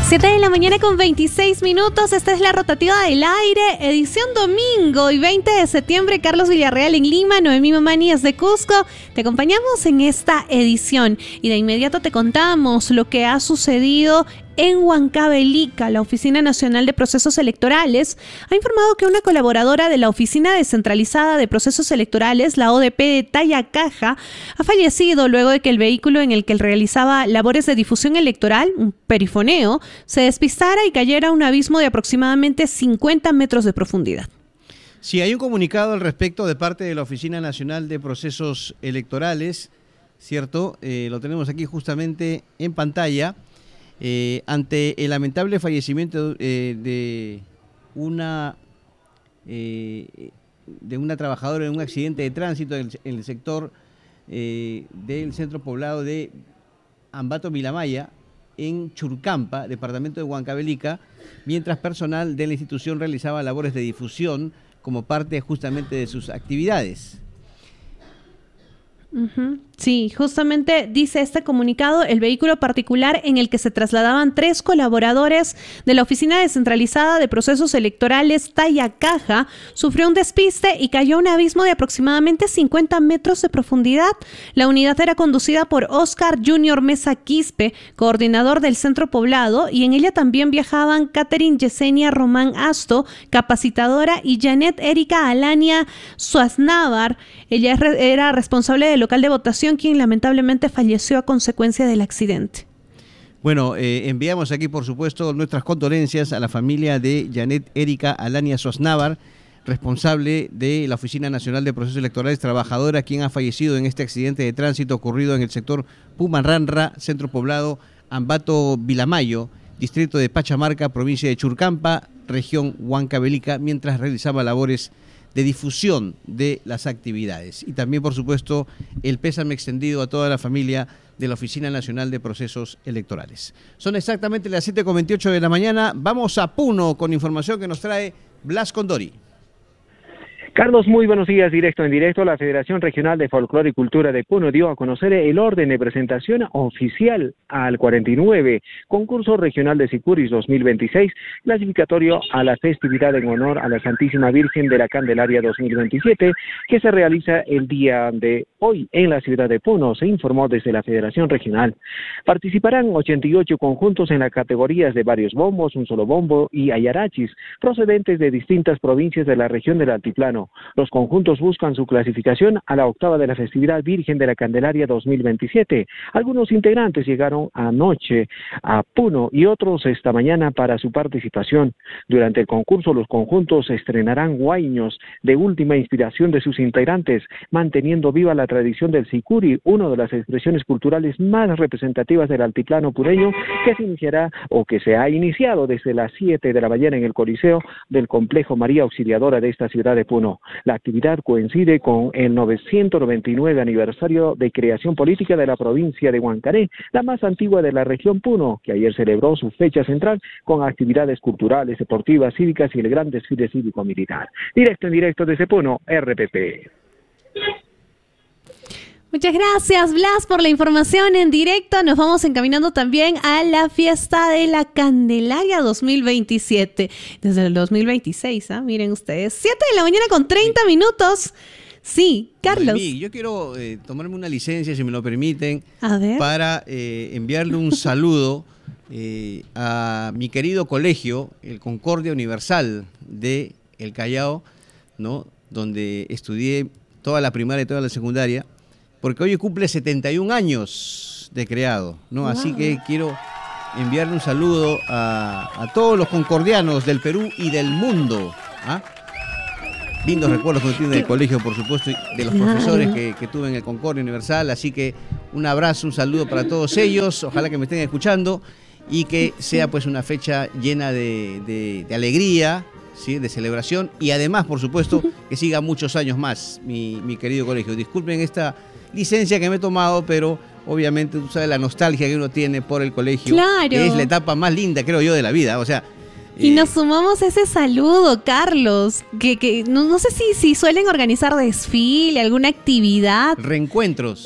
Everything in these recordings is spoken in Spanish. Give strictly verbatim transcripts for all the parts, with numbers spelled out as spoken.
siete de la mañana con veintiséis minutos, esta es la rotativa del aire, edición domingo y veinte de septiembre. Carlos Villarreal en Lima, Noemí Mamani desde Cusco. Te acompañamos en esta edición y de inmediato te contamos lo que ha sucedido en Huancavelica. La Oficina Nacional de Procesos Electorales ha informado que una colaboradora de la Oficina Descentralizada de Procesos Electorales, la O D P de Tayacaja, ha fallecido luego de que el vehículo en el que realizaba labores de difusión electoral, un perifoneo, se despistara y cayera a un abismo de aproximadamente cincuenta metros de profundidad. Sí, hay un comunicado al respecto de parte de la Oficina Nacional de Procesos Electorales, ¿cierto? Eh, lo tenemos aquí justamente en pantalla. Eh, ante el lamentable fallecimiento eh, de una eh, de una trabajadora en un accidente de tránsito en el, en el sector eh, del centro poblado de Ambato Milamaya, en Churcampa, departamento de Huancavelica, mientras personal de la institución realizaba labores de difusión como parte justamente de sus actividades. Uh-huh. Sí, justamente dice este comunicado, el vehículo particular en el que se trasladaban tres colaboradores de la Oficina Descentralizada de Procesos Electorales Tayacaja sufrió un despiste y cayó a un abismo de aproximadamente cincuenta metros de profundidad. La unidad era conducida por Oscar Junior Mesa Quispe, coordinador del centro poblado, y en ella también viajaban Catherine Yesenia Román Asto, capacitadora, y Janet Erika Alania Suaznávar. Ella era responsable del local de votación, quien lamentablemente falleció a consecuencia del accidente. Bueno, eh, enviamos aquí, por supuesto, nuestras condolencias a la familia de Janet Erika Alania Suaznávar, responsable de la Oficina Nacional de Procesos Electorales, trabajadora, quien ha fallecido en este accidente de tránsito ocurrido en el sector Pumanranra, centro poblado Ambato Vilamayo, distrito de Pachamarca, provincia de Churcampa, región Huancavelica, mientras realizaba labores de difusión de las actividades. Y también, por supuesto, el pésame extendido a toda la familia de la Oficina Nacional de Procesos Electorales. Son exactamente las siete con veintiocho de la mañana. Vamos a Puno con información que nos trae Blas Condori. Carlos, muy buenos días. Directo en directo, la Federación Regional de Folclore y Cultura de Puno dio a conocer el orden de presentación oficial al cuarenta y nueve Concurso Regional de Sicuris dos mil veintiséis, clasificatorio a la festividad en honor a la Santísima Virgen de la Candelaria dos mil veintisiete, que se realiza el día de hoy en la ciudad de Puno, se informó desde la Federación Regional. Participarán ochenta y ocho conjuntos en las categorías de varios bombos, un solo bombo y ayarachis, procedentes de distintas provincias de la región del Altiplano. Los conjuntos buscan su clasificación a la octava de la festividad Virgen de la Candelaria dos mil veintisiete. Algunos integrantes llegaron anoche a Puno y otros esta mañana para su participación. Durante el concurso, los conjuntos estrenarán huayños de última inspiración de sus integrantes, manteniendo viva la tradición del sicuri, una de las expresiones culturales más representativas del altiplano pureño, que se iniciará o que se ha iniciado desde las siete de la mañana en el Coliseo del Complejo María Auxiliadora de esta ciudad de Puno. La actividad coincide con el novecientos noventa y nueve aniversario de creación política de la provincia de Huancaré, la más antigua de la región Puno, que ayer celebró su fecha central con actividades culturales, deportivas, cívicas y el gran desfile cívico-militar. Directo en directo desde Puno, R P P. Muchas gracias, Blas, por la información en directo. Nos vamos encaminando también a la fiesta de la Candelaria dos mil veintisiete. Desde el dos mil veintiséis, ¿ah? Miren ustedes. siete de la mañana con treinta minutos. Sí, Carlos. Noemí, yo quiero eh, tomarme una licencia, si me lo permiten, a ver, para eh, enviarle un saludo eh, a mi querido colegio, el Concordia Universal de El Callao, ¿no? Donde estudié toda la primaria y toda la secundaria, porque hoy cumple setenta y un años de creado, ¿no? Wow. Así que quiero enviarle un saludo a, a todos los concordianos del Perú y del mundo. ¿Ah? Lindos recuerdos que tiene del colegio, por supuesto, y de los claro. profesores que, que tuve en el Concordia Universal. Así que un abrazo, un saludo para todos ellos. Ojalá que me estén escuchando y que sea pues una fecha llena de, de, de alegría, ¿sí? De celebración, y además, por supuesto, que siga muchos años más mi, mi querido colegio. Disculpen esta licencia que me he tomado, pero obviamente tú sabes la nostalgia que uno tiene por el colegio, claro. que es la etapa más linda, creo yo, de la vida. O sea, y eh, nos sumamos a ese saludo, Carlos, que, que no, no sé si, si suelen organizar desfile, alguna actividad. Reencuentros.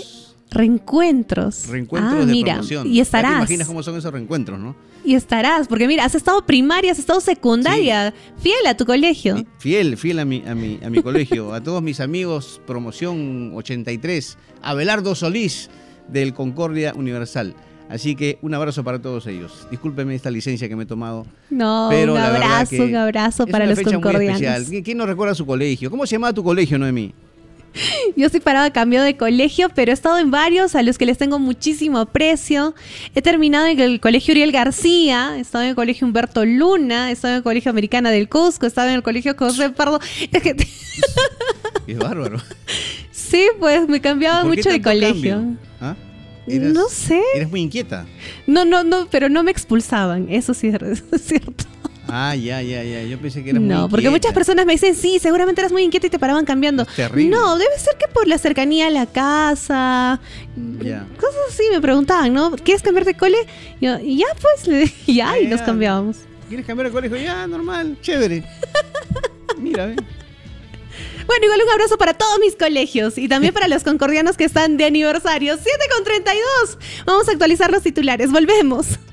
Reencuentros. Reencuentros ah, de mira, promoción. Y estarás. Ya te imaginas cómo son esos reencuentros, ¿no? Y estarás, porque mira, has estado primaria, has estado secundaria, sí. Fiel a tu colegio. Fiel, fiel a mi, a mi, a mi colegio, a todos mis amigos, promoción ochenta y tres, Abelardo Solís, del Concordia Universal. Así que un abrazo para todos ellos. Discúlpenme esta licencia que me he tomado. No, pero un abrazo, un abrazo para los concordianos. ¿Quién no recuerda su colegio? ¿Cómo se llamaba tu colegio, Noemí? Yo soy parada, cambio de colegio, pero he estado en varios a los que les tengo muchísimo aprecio. He terminado en el colegio Uriel García, he estado en el colegio Humberto Luna, he estado en el colegio Americana del Cusco, he estado en el colegio José Pardo. Es que... Qué bárbaro. Sí, pues me cambiaba mucho de colegio. ¿Ah? Eras, no sé. Eres muy inquieta. No, no, no, pero no me expulsaban, eso sí es cierto. Ah, ya, ya, ya. Yo pensé que eras no, muy inquieta. No, porque muchas personas me dicen, sí, seguramente eras muy inquieta y te paraban cambiando. Es terrible. No, debe ser que por la cercanía a la casa, ya. Cosas así me preguntaban, ¿no? ¿Quieres cambiar de cole? Yo, y ya, pues, le dije, ya, ya, y nos cambiábamos. ¿Quieres cambiar de colegio? Ya, normal, chévere. Mira, ve. Bueno, igual un abrazo para todos mis colegios y también para los concordianos que están de aniversario. siete con treinta y dos. Vamos a actualizar los titulares. Volvemos.